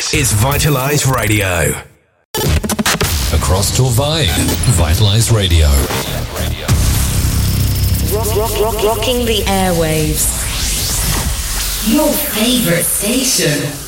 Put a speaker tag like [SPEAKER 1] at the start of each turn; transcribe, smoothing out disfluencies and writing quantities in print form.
[SPEAKER 1] This is Vitalize Radio.
[SPEAKER 2] Across Torvine, Vitalize Radio.
[SPEAKER 3] Rocking the airwaves.
[SPEAKER 4] Your favorite station.